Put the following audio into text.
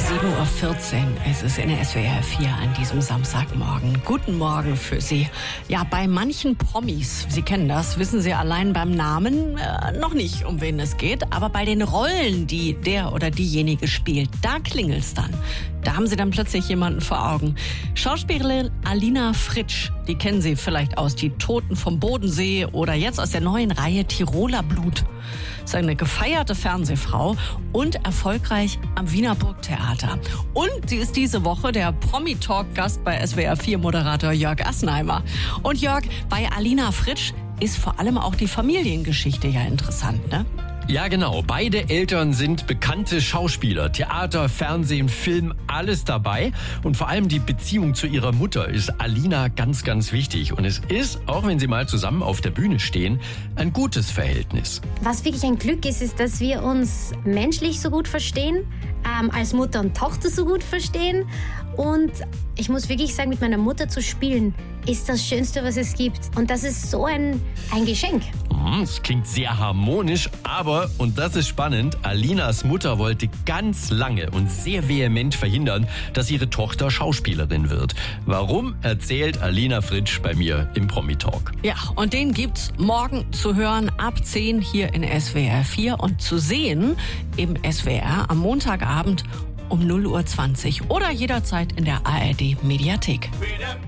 7:14 Uhr ist es in der SWR 4 an diesem Samstagmorgen. Guten Morgen für Sie. Ja, bei manchen Promis, Sie kennen das, wissen Sie allein beim Namen noch nicht, um wen es geht. Aber bei den Rollen, die der oder diejenige spielt, da klingelt's dann. Da haben Sie dann plötzlich jemanden vor Augen. Schauspielerin Alina Fritsch, die kennen Sie vielleicht aus Die Toten vom Bodensee oder jetzt aus der neuen Reihe Tiroler Blut. Ist eine gefeierte Fernsehfrau und erfolgreich am Wiener Burgtheater. Und sie ist diese Woche der Promi-Talk-Gast bei SWR 4-Moderator Jörg Assenheimer. Und Jörg, bei Alina Fritsch ist vor allem auch die Familiengeschichte ja interessant, ne? Ja, genau. Beide Eltern sind bekannte Schauspieler. Theater, Fernsehen, Film, alles dabei. Und vor allem die Beziehung zu ihrer Mutter ist Alina ganz, ganz wichtig. Und es ist, auch wenn sie mal zusammen auf der Bühne stehen, ein gutes Verhältnis. Was wirklich ein Glück ist, dass wir uns menschlich so gut verstehen, als Mutter und Tochter so gut verstehen. Und ich muss wirklich sagen, mit meiner Mutter zu spielen, ist das Schönste, was es gibt. Und das ist so ein Geschenk. Das klingt sehr harmonisch, aber, und das ist spannend, Alinas Mutter wollte ganz lange und sehr vehement verhindern, dass ihre Tochter Schauspielerin wird. Warum, erzählt Alina Fritsch bei mir im Promi-Talk. Ja, und den gibt's morgen zu hören ab 10 hier in SWR 4 und zu sehen im SWR am Montagabend um 0:20 Uhr oder jederzeit in der ARD Mediathek.